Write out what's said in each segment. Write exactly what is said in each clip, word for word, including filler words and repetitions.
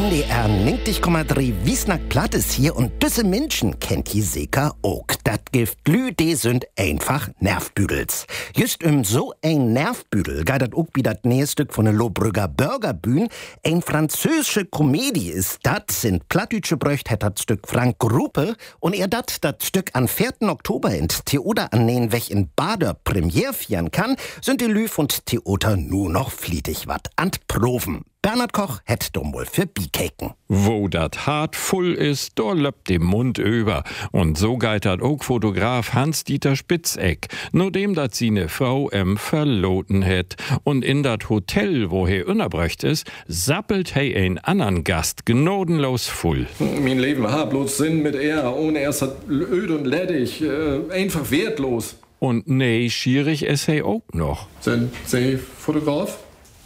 N D R neunzig Komma drei Wiesnack Platt ist hier und düsse Menschen kennt die Seker auch. Dat Gift Lü, die sind einfach Nervbüdels. Just um so ein Nervbüdel geht dat auch wie dat Nähestück von der Lohbrügger Burgerbühn. Ein französische Komödie ist dat, sind plattdütsche Bröcht hat dat Stück Frank Gruppe und er dat dat Stück am vierten Oktober in Theater annähen, wech in Bader Premiere feiern kann, sind die Lü und Theater nur noch flietig wat an Proben. Bernhard Koch hätt dumm wohl für Bikeken. Wo dat hart voll ist, da löppt dem Mund über. Und so geht dat auch Fotograf Hans-Dieter Spitzeck, nur dem dat sie ne Frau em verloten het. Und in dat Hotel, wo he unerbröcht ist, sappelt he ein andern Gast gnodenlos voll. Mein Leben hat bloß Sinn mit er, ohne erst hat öd und ledig, äh, einfach wertlos. Und nee, schierig es he auch noch. Sind Sie Fotograf?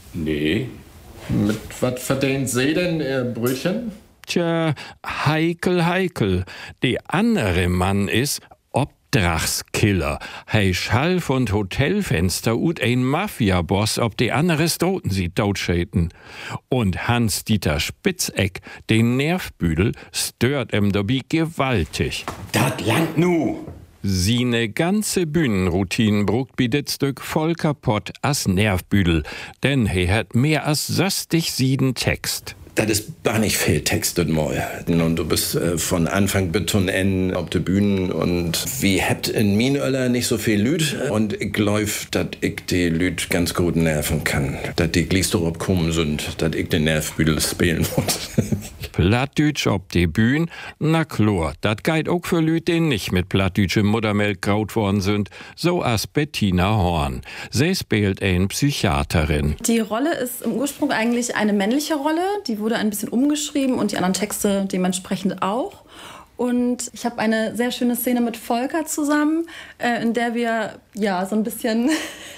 Nee. Mit was verdient Sie denn, Ihr Brötchen? Tja, heikel, heikel. Die andere Mann is Obdrachskiller. Hei Schall von Hotelfenster ut ein Mafia-Boss, ob die andere Stroten sie totschäten. Und Hans-Dieter Spitzeck, den Nervbüdel, stört em dabei gewaltig. Dat Land nu! Sine ganze Bühnenroutine brucht bi dit Stück voll kaputt as Nervbüdel, denn he hat mehr as söstig sieden Text. Das ist gar nicht viel Text und mal. Und du bist äh, von Anfang bis zum Ende auf der Bühne und wie habt in Minöller nicht so viel Lüd und ich glaube, dass ich die Lüd ganz gut nerven kann. Dass die Gliestorop kommen sind, dass ich den Nervbüdel spielen muss. Plattdütsch ob die Bühne? Na klar, dat geht auch für Lüd, die nicht mit plattdütschem Muttermelk graut worden sind, so as Bettina Horn. Sie spielt ein Psychiaterin. Die Rolle ist im Ursprung eigentlich eine männliche Rolle, die wurde ein bisschen umgeschrieben und die anderen Texte dementsprechend auch. Und ich habe eine sehr schöne Szene mit Volker zusammen, äh, in der wir ja so ein bisschen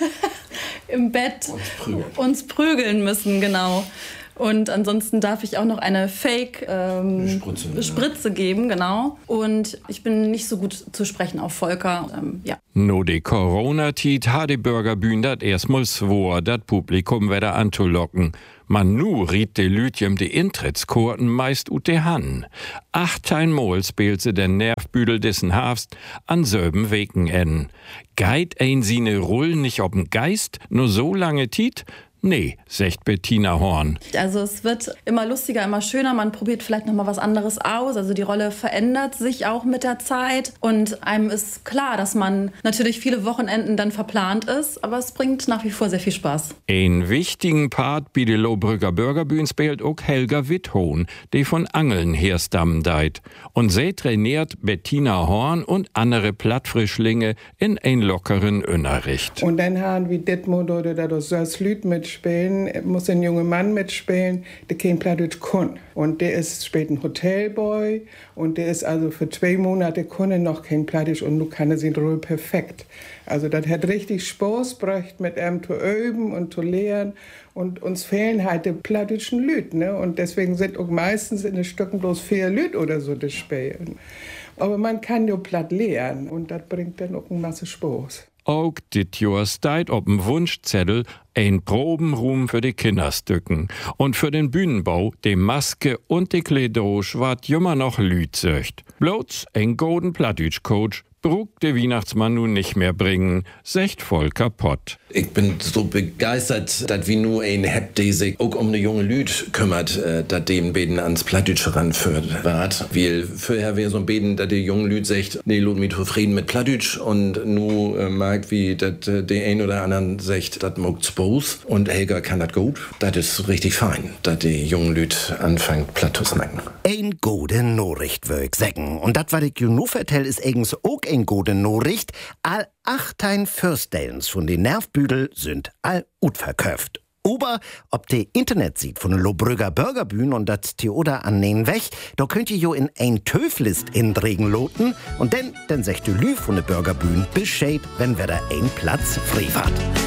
im Bett uns prügeln. uns prügeln müssen, genau. Und ansonsten darf ich auch noch eine Fake ähm, Spritze, Spritze geben, genau. Und ich bin nicht so gut zu sprechen auf Volker. Ähm, ja. No de Corona-Tit ha de Burgerbühn dat erstmal swor, dat Publikum wieder anzulocken. Man nu riet de Lütjem de Intrittskorten meist ut de Han. Achtein Mol spielt se den Nervbüdel dessen Hafst an söben Weken en. Geit ein sine Rull nicht ob'n Geist, nur so lange Tit? Nee, sagt Bettina Horn. Also es wird immer lustiger, immer schöner. Man probiert vielleicht noch mal was anderes aus. Also die Rolle verändert sich auch mit der Zeit. Und einem ist klar, dass man natürlich viele Wochenenden dann verplant ist. Aber es bringt nach wie vor sehr viel Spaß. Ein wichtigen Part bei der Lohbrügger Burgerbühn spielt auch Helga Witthon, die von Angeln herstammen deit. Und sie trainiert Bettina Horn und andere Plattfrischlinge in ein lockeren Unterricht. Und dann haben wir Detmod oder das Lüt mit spielen, muss ein junger Mann mitspielen, der kein Plattdeutsch kann. Und der ist spielt ein Hotelboy und der ist also für zwei Monate Kunde noch kein Plattdeutsch und du kann es in Ruhe perfekt. Also das hat richtig Spaß gebracht, mit ihm zu üben und zu lernen. Und uns fehlen halt die plattdeutschen Lüt, ne? Und deswegen sind auch meistens in den Stücken bloß vier Lüt oder so, das spielen. Aber man kann ja platt lernen und das bringt dann auch eine Masse Spaß. Auch dit Jahr steit ob'm Wunschzettel ein Probenruhm für die Kinderstücken. Und für den Bühnenbau, die Maske und die Kledosch wart jümmer noch Lüd söcht. Bloß ein golden Plattdütsch-Coach brug der Weihnachtsmann nun nicht mehr bringen, secht voll kaputt. Ich bin so begeistert, dass wir nur ein habt, der sich auch um eine junge Lüd kümmert, äh, dass den Beten ans Plattdütsche ranführt wird. Weil vorher wäre so ein Beten, dass die junge Lüd sagt, nee, lot mich zufrieden mit Plattdütsch und nu äh, merkt, wie dass äh, der ein oder anderen sagt, das mag Spos und Helga kann das gut. Das ist richtig fein, dass die junge Lüd anfängt, Platt zu snacken. Ein gute Nachricht, würd ich sagen. Und das, was ich nu vertell, ist eigens auch ein gute Nachricht. All achtein Firstdays von den Nervbüdel sind all ut verkauft. Aber ob de Internet sieht von der Lohbrügger Burgerbühn und das Theater annähen weg, da könnt ihr jo in ein Töflist inregen loten und denn, dann sagt die Lü von der Burgerbühn Bescheid, wenn wer da ein Platz frei hat.